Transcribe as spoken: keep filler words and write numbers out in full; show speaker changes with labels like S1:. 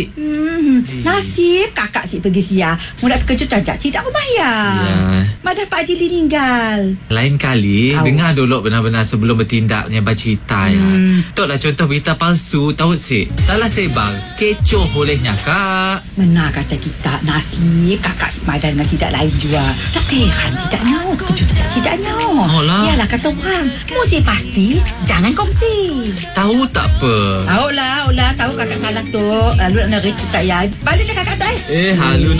S1: Cik.
S2: Hmm, nasib kakak si pergi siang. Mu nak terkejut ajak si tak membayar.
S1: Ya.
S2: Madah Pak Haji meninggal.
S1: Lain kali
S2: Awak.
S1: dengar dulu benar-benar sebelum bertindak punya bercerita ya.
S2: Hmm.
S1: Taklah contoh berita palsu tahu sih. Salah sebar, kecoh olehnya kak.
S2: Mana kata kita nasib kakak si Madah dengan sidak lain jua. Tak heran tidak nyawa terkejut tidak sidak nyawa.
S1: Alah.
S2: Yalah kata orang. Mesti pasti jangan kongsi.
S1: Tahu tak apa.
S2: Tahu lah, tahu lah. Tahu kakak salah tu. Lalu nak nerik kita ya. Balik ke kakak tu eh.
S1: Eh halu